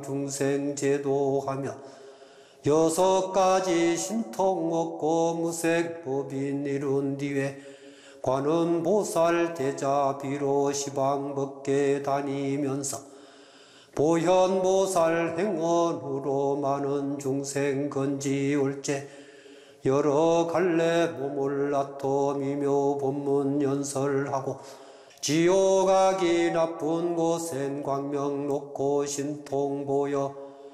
중생제도하며 6가지 신통 얻고 무색법인 이룬 뒤에 관음보살 대자비로 시방 벗게 다니면서 보현보살 행원으로 많은 중생 건지올제 여러 갈래 몸을 놔둬 미묘 법문 연설하고 지옥 가기 나쁜 곳엔 광명 놓고 신통 보여